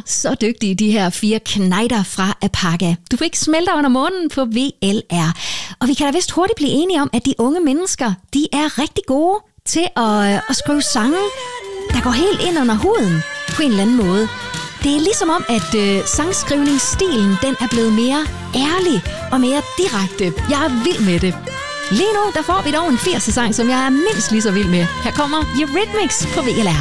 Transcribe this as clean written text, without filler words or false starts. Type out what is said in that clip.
så dygtige, de her 4 knejder fra Apaka. Du får ikke smelte under månen på VLR. Og vi kan da vist hurtigt blive enige om, at de unge mennesker, de er rigtig gode til at skrive sange, der går helt ind under huden på en eller anden måde. Det er ligesom om, at sangskrivningsstilen, den er blevet mere ærlig og mere direkte. Jeg er vild med det. Lige nu, der får vi dog en 80'er sang, som jeg er mindst lige så vild med. Her kommer Eurythmics på VLR.